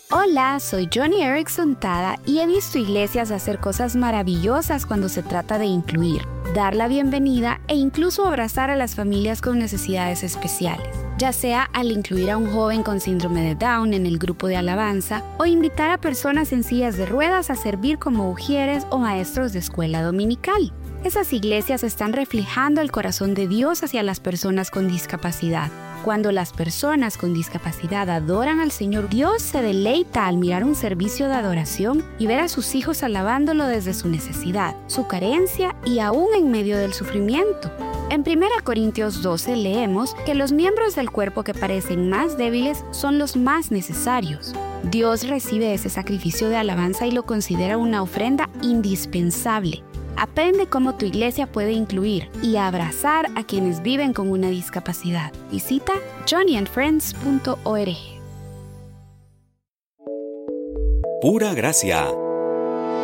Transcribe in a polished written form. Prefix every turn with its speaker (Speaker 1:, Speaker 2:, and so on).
Speaker 1: Hola, soy Johnny Erickson Tada y he visto iglesias hacer cosas maravillosas cuando se trata de incluir, dar la bienvenida e incluso abrazar a las familias con necesidades especiales, ya sea al incluir a un joven con síndrome de Down en el grupo de alabanza o invitar a personas en sillas de ruedas a servir como ujieres o maestros de escuela dominical. Esas iglesias están reflejando el corazón de Dios hacia las personas con discapacidad. Cuando las personas con discapacidad adoran al Señor, Dios se deleita al mirar un servicio de adoración y ver a sus hijos alabándolo desde su necesidad, su carencia y aún en medio del sufrimiento. En 1 Corintios 12 leemos que los miembros del cuerpo que parecen más débiles son los más necesarios. Dios recibe ese sacrificio de alabanza y lo considera una ofrenda indispensable. Aprende cómo tu iglesia puede incluir y abrazar a quienes viven con una discapacidad. Visita johnnyandfriends.org.
Speaker 2: Pura Gracia,